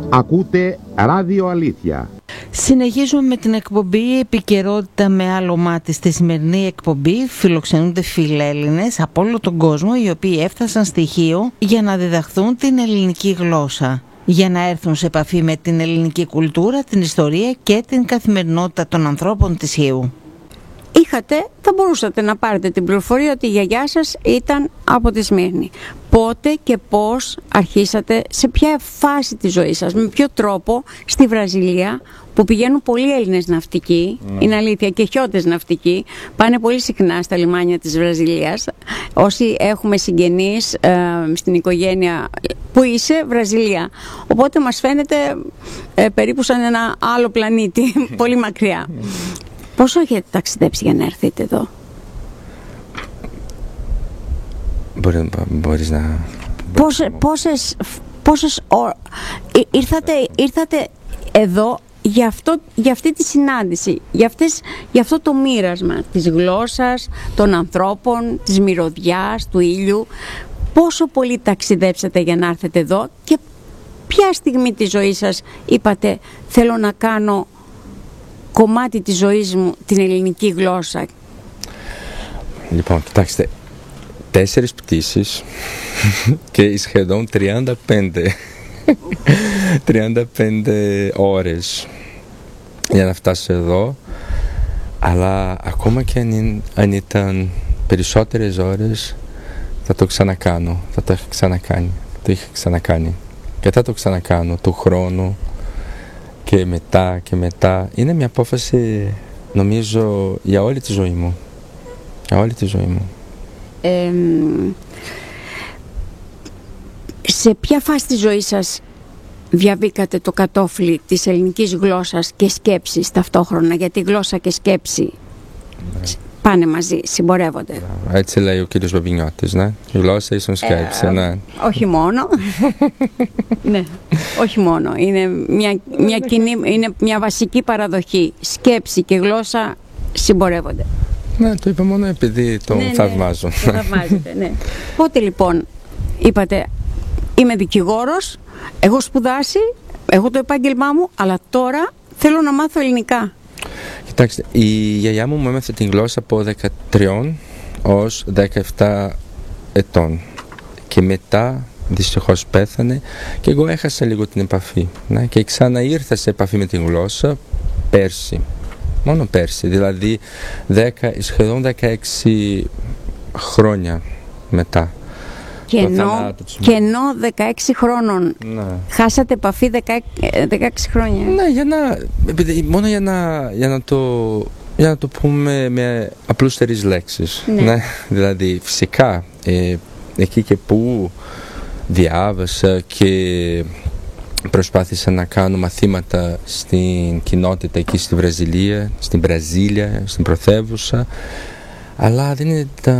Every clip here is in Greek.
Ακούτε Ράδιο Αλήθεια. Συνεχίζουμε με την εκπομπή Επικαιρότητα με άλλο μάτι. Στη σημερινή εκπομπή φιλοξενούνται φιλέλληνες από όλο τον κόσμο, οι οποίοι έφτασαν στη Χίο για να διδαχθούν την ελληνική γλώσσα, για να έρθουν σε επαφή με την ελληνική κουλτούρα, την ιστορία και την καθημερινότητα των ανθρώπων της Χίου. Θα μπορούσατε να πάρετε την πληροφορία ότι η γιαγιά σας ήταν από τη Σμύρνη. Πότε και πώς αρχίσατε, σε ποια φάση της ζωής σας, με ποιο τρόπο στη Βραζιλία, που πηγαίνουν πολλοί Έλληνες ναυτικοί, είναι αλήθεια, και χιώτες ναυτικοί, πάνε πολύ συχνά στα λιμάνια της Βραζιλίας. Όσοι έχουμε συγγενείς στην οικογένεια, που είσαι Βραζιλία. Οπότε μας φαίνεται περίπου σαν ένα άλλο πλανήτη, πολύ μακριά. Πόσο έχετε ταξιδέψει για να έρθετε εδώ? Μπορείς να... Πόσες ώρες ήρθατε εδώ για αυτή τη συνάντηση, για αυτό το μοίρασμα της γλώσσας, των ανθρώπων, της μυρωδιάς, του ήλιου? Πόσο πολύ ταξιδέψατε για να έρθετε εδώ και ποια στιγμή της ζωής σας είπατε θέλω να κάνω κομμάτι της ζωής μου την ελληνική γλώσσα? Λοιπόν, κοιτάξτε, 4 πτήσεις και σχεδόν 35 ώρες για να φτάσω εδώ, αλλά ακόμα και αν ήταν περισσότερες ώρες θα το ξανακάνω, το είχα ξανακάνει και θα το ξανακάνω του χρόνου και μετά. Είναι μια απόφαση, νομίζω, για όλη τη ζωή μου. Σε ποια φάση της ζωής σας διαβήκατε το κατόφλι της ελληνικής γλώσσας και σκέψης ταυτόχρονα? Γιατί γλώσσα και σκέψη πάνε μαζί, συμπορεύονται. Έτσι λέει ο κύριος Μπαμπινιώτης, ναι. Η γλώσσα ίσον σκέψη, ναι. Όχι μόνο. Ναι, όχι μόνο. Είναι μια βασική παραδοχή. Σκέψη και γλώσσα συμπορεύονται. Ναι, το είπα μόνο επειδή τον θαυμάζω. Το θαυμάζετε, ναι. Πότε λοιπόν είπατε είμαι δικηγόρος, έχω σπουδάσει, έχω το επάγγελμά μου, αλλά τώρα θέλω να μάθω ελληνικά? Κοιτάξτε, η γιαγιά μου έμαθε την γλώσσα από 13 ως 17 ετών και μετά δυστυχώς πέθανε και εγώ έχασα λίγο την επαφή, ναι, και ξαναήρθα σε επαφή με την γλώσσα μόνο πέρσι, δηλαδή σχεδόν 16 χρόνια μετά. Και ενώ 16 χρόνων χάσατε επαφή 16 χρόνια. Ναι, μόνο για να το πούμε με απλούστερες λέξεις. Ναι, δηλαδή φυσικά εκεί και που διάβασα και προσπάθησα να κάνω μαθήματα στην κοινότητα εκεί στη Βραζιλία, στην πρωτεύουσα, αλλά δεν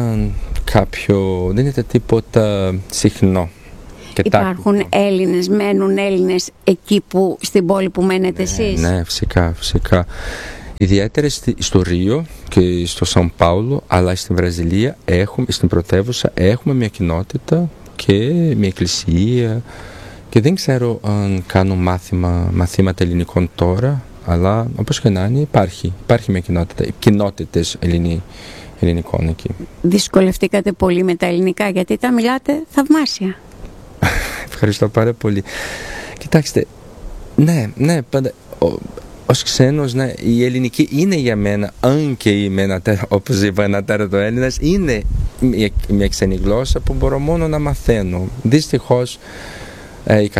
ήταν τίποτα συχνό. Υπάρχουν Έλληνες, μένουν Έλληνες εκεί στην πόλη που μένετε εσείς? Ναι, φυσικά. Ιδιαίτερα στο Ρίο και στο Σão Paulo, αλλά στην Βραζιλία στην πρωτεύουσα έχουμε μια κοινότητα και μια εκκλησία και δεν ξέρω αν κάνω μαθήματα ελληνικών τώρα, αλλά όπως και να είναι υπάρχει μια κοινότητα, κοινότητες ελληνικών εκεί. Δυσκολευτήκατε πολύ με τα ελληνικά, γιατί τα μιλάτε θαυμάσια? Ευχαριστώ πάρα πολύ. Κοιτάξτε, ναι, πάντα ως ξένος, ναι, η ελληνική είναι για μένα, αν και είμαι όπως είπα ένα τέταρτο Έλληνας, είναι μια ξένη γλώσσα που μπορώ μόνο να μαθαίνω. Δυστυχώς η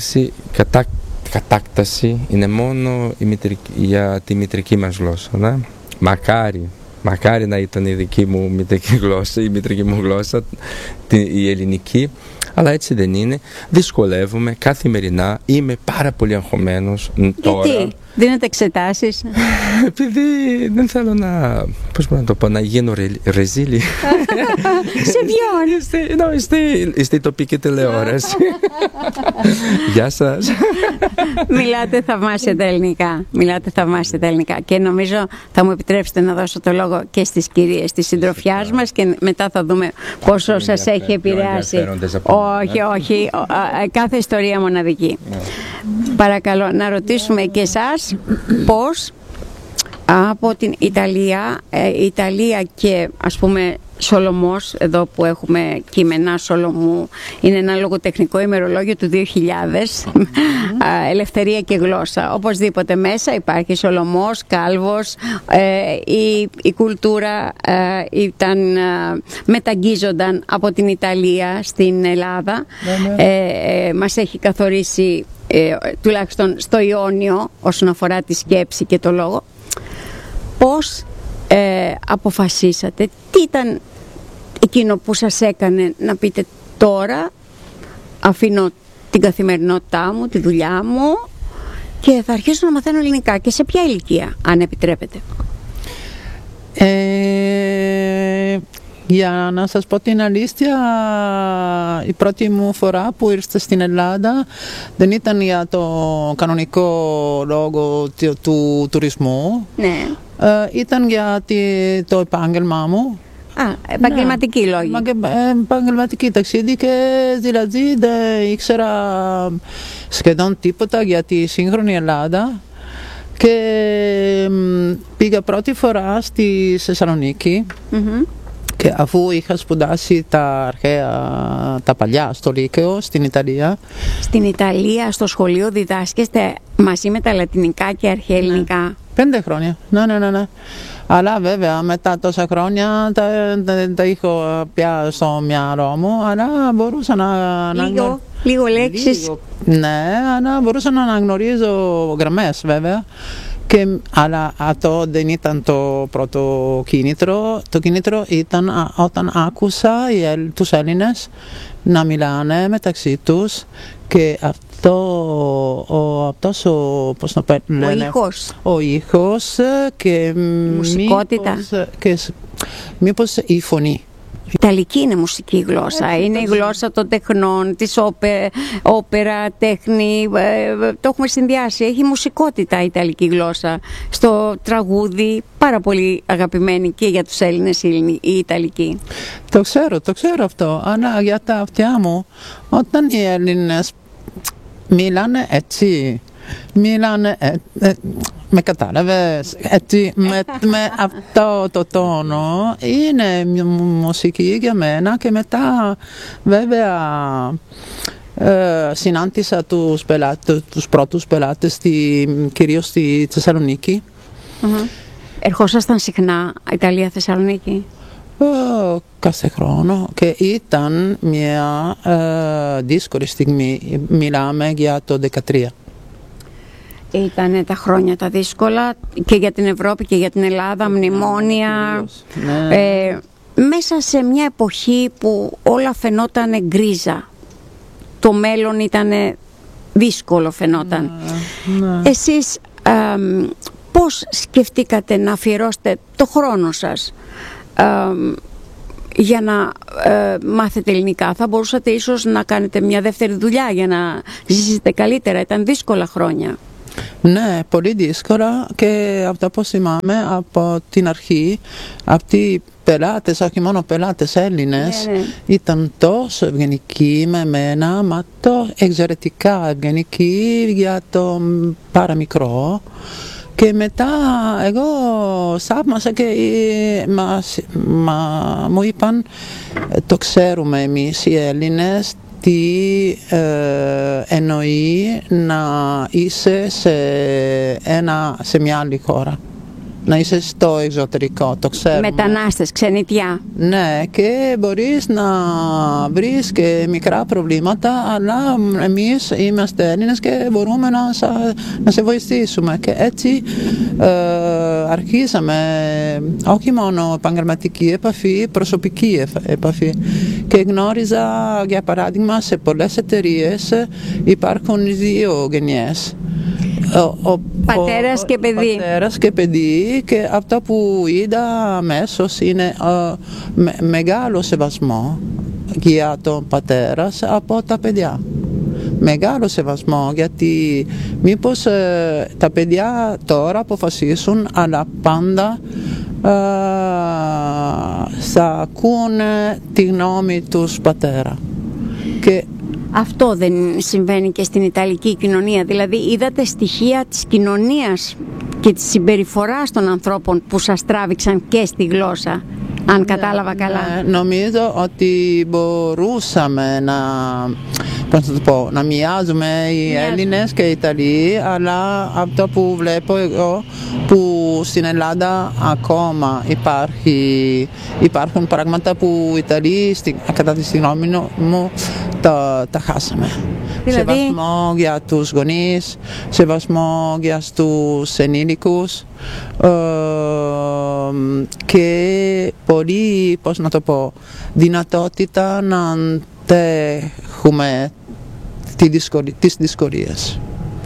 κατάκταση είναι μόνο για τη μητρική μας γλώσσα, ναι. Μακάρι να ήταν η δική μου μητρική γλώσσα, η μητρική μου γλώσσα, η ελληνική, αλλά έτσι δεν είναι. Δυσκολεύομαι καθημερινά, είμαι πάρα πολύ αγχωμένος τώρα. Γιατί δίνετε εξετάσεις? Επειδή δεν θέλω να γίνω ρεζίλη. Σε ποιον? Στη τοπική τηλεόραση. Γεια σας. Μιλάτε θαυμάσια τα ελληνικά και νομίζω θα μου επιτρέψετε να δώσω το λόγο και στις κυρίες της συντροφιάς μας και μετά θα δούμε πόσο σας έχει επηρεάσει. Όχι, κάθε ιστορία μοναδική. Παρακαλώ να ρωτήσουμε και εσάς πώς από την Ιταλία και ας πούμε Σολομός, εδώ που έχουμε κείμενα Σολομού, είναι ένα λογοτεχνικό ημερολόγιο του 2000, ελευθερία και γλώσσα. Οπωσδήποτε μέσα υπάρχει Σολομός, Κάλβος, η κουλτούρα μεταγγίζονταν από την Ιταλία στην Ελλάδα. Μας έχει καθορίσει τουλάχιστον στο Ιόνιο όσον αφορά τη σκέψη και το λόγο. Πώς αποφασίσατε, τι ήταν εκείνο που σας έκανε να πείτε τώρα αφήνω την καθημερινότητά μου, τη δουλειά μου και θα αρχίσω να μαθαίνω ελληνικά, και σε ποια ηλικία, αν επιτρέπετε? Για να σας πω την αλήθεια, η πρώτη μου φορά που ήρθα στην Ελλάδα δεν ήταν για το κανονικό λόγο του τουρισμού. Ναι. Ήταν για το επάγγελμά μου. Επαγγελματική λόγη. Επαγγελματική ταξίδι, και δηλαδή δεν ήξερα σχεδόν τίποτα για τη σύγχρονη Ελλάδα. Και πήγα πρώτη φορά στη Θεσσαλονίκη. Και αφού είχα σπουδάσει τα παλιά στο Λύκειο στην Ιταλία. Στην Ιταλία στο σχολείο διδάσκεστε μαζί με τα λατινικά και αρχαία ελληνικά? 5 χρόνια, ναι. Αλλά βέβαια μετά τόσα χρόνια τα είχα πια στο μυαλό μου, αλλά μπορούσα λίγο λέξεις. Ναι, αλλά μπορούσα να αναγνωρίζω γραμμές βέβαια. Αλλά αυτό δεν ήταν το πρώτο κίνητρο. Το κίνητρο ήταν όταν άκουσα τους Έλληνες να μιλάνε μεταξύ τους, και ο ήχος και μουσικότητα μήπως η φωνή. Η Ιταλική είναι μουσική γλώσσα, είναι η γλώσσα των τεχνών, της όπερα, τέχνη, το έχουμε συνδυάσει. Έχει μουσικότητα η Ιταλική γλώσσα στο τραγούδι, πάρα πολύ αγαπημένη και για τους Έλληνες η Ιταλική. Το ξέρω αυτό, αλλά για τα αυτιά μου, όταν οι Έλληνες μιλάνε έτσι, με κατάλαβες, έτσι, με αυτό το τόνο, είναι μουσική για μένα. Και μετά βέβαια συνάντησα τους πρώτους πελάτες κυρίως στη Θεσσαλονίκη. Ερχόσασταν συχνά Ιταλία-Θεσσαλονίκη? Κάθε χρόνο, και ήταν μια δύσκολη στιγμή. Μιλάμε για το 2013. Ήταν τα χρόνια τα δύσκολα και για την Ευρώπη και για την Ελλάδα, μνημόνια. Μέσα σε μια εποχή που όλα φαινόταν γκρίζα, το μέλλον ήταν δύσκολο, φαινόταν. Εσείς πώς σκεφτήκατε να αφιερώσετε το χρόνο σας για να μάθετε ελληνικά? Θα μπορούσατε ίσως να κάνετε μια δεύτερη δουλειά για να ζήσετε καλύτερα. Ήταν δύσκολα χρόνια. Ναι, πολύ δύσκολα, και αυτά που θυμάμαι από την αρχή, αυτοί οι πελάτες, όχι μόνο πελάτες Έλληνες, ήταν τόσο ευγενικοί με μένα, μα τόσο εξαιρετικά ευγενικοί για το παραμικρό. Και μετά εγώ θαύμασα και μου είπαν, το ξέρουμε εμείς οι Έλληνες, τι εννοεί να είσαι σε μια άλλη χώρα, να είσαι στο εξωτερικό, το ξέρουμε. Μετανάστες, ξενιτιά. Ναι, και μπορείς να βρεις και μικρά προβλήματα, αλλά εμείς είμαστε Έλληνες και μπορούμε να σε βοηθήσουμε. Και έτσι αρχίσαμε όχι μόνο επαγγελματική επαφή, προσωπική επαφή. Και γνώριζα, για παράδειγμα, σε πολλές εταιρείες υπάρχουν 2 γενιές. Πατέρας και παιδί. Πατέρας και παιδί, και αυτό που είδα αμέσως είναι μεγάλο σεβασμό για τον πατέρα από τα παιδιά. Μεγάλο σεβασμό, γιατί μήπως τα παιδιά τώρα αποφασίσουν, αλλά πάντα θα ακούν τη γνώμη τους πατέρα. Και Αυτό δεν συμβαίνει και στην Ιταλική κοινωνία? Δηλαδή είδατε στοιχεία της κοινωνίας και της συμπεριφοράς των ανθρώπων που σας τράβηξαν και στη γλώσσα, αν κατάλαβα καλά? Νομίζω ότι μπορούσαμε να μοιάζουμε οι Έλληνες και οι Ιταλοί, αλλά αυτό που βλέπω εγώ, που στην Ελλάδα ακόμα υπάρχουν πράγματα που οι Ιταλοί, κατά τη γνώμη μου, τα χάσαμε. Δηλαδή... Σεβασμό για τους γονείς, σεβασμό για τους ενήλικους, και πολύ, δυνατότητα να αντέχουμε τις δυσκολίες.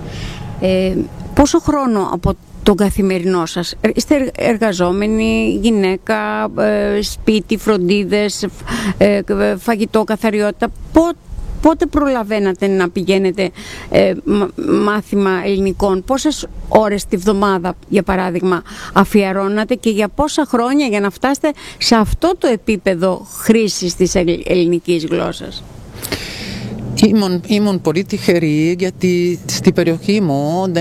Πόσο χρόνο από τον καθημερινό σας? Είστε εργαζόμενοι, γυναίκα, σπίτι, φροντίδες, φαγητό, καθαριότητα. Πότε προλαβαίνατε να πηγαίνετε μάθημα ελληνικών? Πόσες ώρες τη βδομάδα, για παράδειγμα, αφιερώνατε και για πόσα χρόνια για να φτάσετε σε αυτό το επίπεδο χρήσης της ελληνικής γλώσσας? Ήμουν πολύ τυχερή, γιατί στην περιοχή μου δεν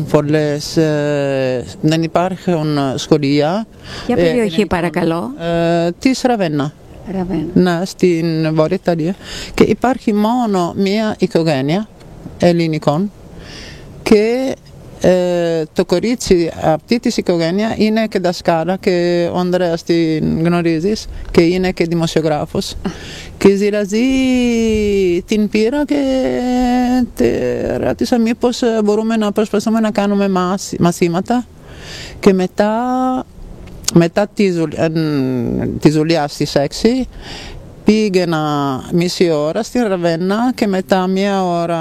υπάρχουν σχολεία. Ποια περιοχή, παρακαλώ? Της Ραβένα. Ναι, στην Βόρεια Ιταλία, και υπάρχει μόνο μία οικογένεια ελληνικών, και το κορίτσι αυτή της οικογένεια είναι και δασκάλα, και ο Ανδρέας την γνωρίζεις, και είναι και δημοσιογράφος, και δηλαδή την πήρα και ρώτησα μήπως μπορούμε να προσπαθούμε να κάνουμε μαθήματα, και μετά τη δουλειά στις 6 πήγαινα μισή ώρα στην Ραβένα, και μετά μία ώρα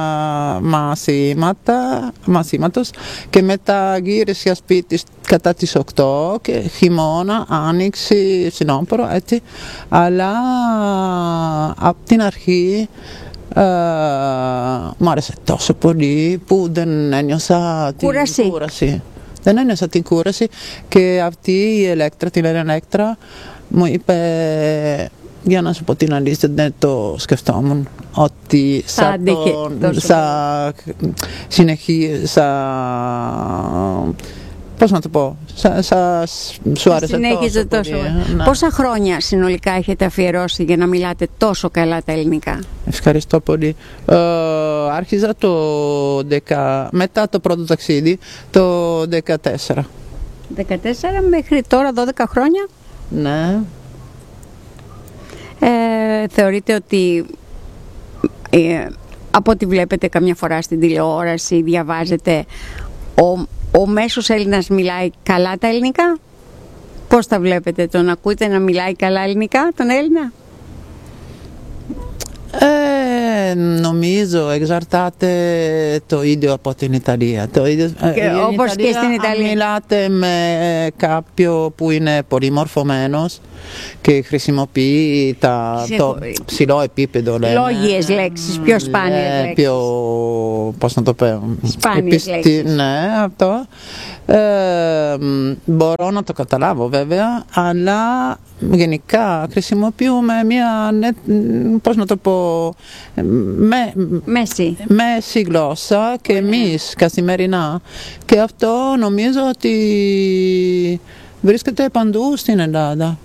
μαθήματος, και μετά γύρισα σπίτι κατά τις 8, και χειμώνα, άνοιξη, φθινόπωρο, έτσι. Αλλά από την αρχή μου άρεσε τόσο πολύ που δεν ένιωσα την κούραση. Δεν ένιωσα την κούραση, και αυτή η την Ελέκτρα μου είπε, για να σου πω την αλήθεια, δεν το σκεφτόμουν, ότι πώς να το πω, σου άρεσε τόσο πολύ. Ναι. Πόσα χρόνια συνολικά έχετε αφιερώσει για να μιλάτε τόσο καλά τα ελληνικά? Ευχαριστώ πολύ. Άρχιζα μετά το πρώτο ταξίδι, το 14. 14 μέχρι τώρα, 12 χρόνια. Ναι. Θεωρείτε ότι από ό,τι βλέπετε καμιά φορά στην τηλεόραση, διαβάζετε, ο μέσος Έλληνας μιλάει καλά τα ελληνικά? Πώς τα βλέπετε, τον ακούτε να μιλάει καλά ελληνικά τον Έλληνα? Νομίζω εξαρτάται το ίδιο από την Ιταλία. Όπως και στην Ιταλία. Αν μιλάτε με κάποιον που είναι πολύ μορφωμένος και χρησιμοποιεί το ψηλό επίπεδο, λόγιες λέξεις, πιο σπάνιες λέξεις. Πιο, πώς να το πω, σπάνιες λέξεις. Ναι, αυτό. Μπορώ να το καταλάβω βέβαια, αλλά γενικά χρησιμοποιούμε μια, πώς να το πω, μέση γλώσσα και εμείς καθημερινά, και αυτό νομίζω ότι βρίσκεται παντού στην Ελλάδα.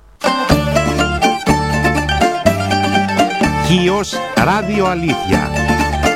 Χίος Ράδιο Αλήθεια.